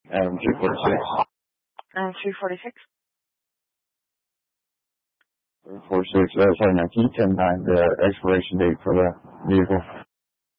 Adam 346. Adam 346. 346, sorry, 19, 10-9, the expiration date for the vehicle.